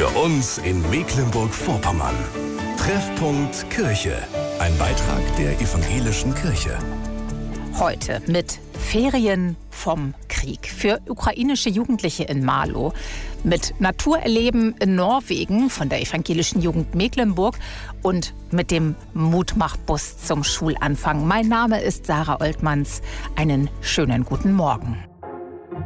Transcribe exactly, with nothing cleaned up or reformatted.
Für uns in Mecklenburg-Vorpommern. Treffpunkt Kirche. Ein Beitrag der evangelischen Kirche. Heute mit Ferien vom Krieg für ukrainische Jugendliche in Marlow, mit Naturerleben in Norwegen von der evangelischen Jugend Mecklenburg und mit dem Mutmachbus zum Schulanfang. Mein Name ist Sarah Oltmanns. Einen schönen guten Morgen.